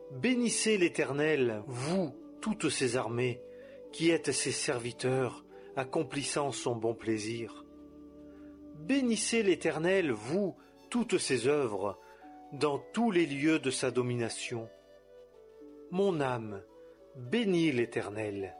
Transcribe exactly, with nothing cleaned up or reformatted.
Bénissez l'Éternel, vous, toutes ses armées, qui êtes ses serviteurs, accomplissant son bon plaisir. Bénissez l'Éternel, vous, toutes ses œuvres, dans tous les lieux de sa domination. Mon âme, bénis l'Éternel.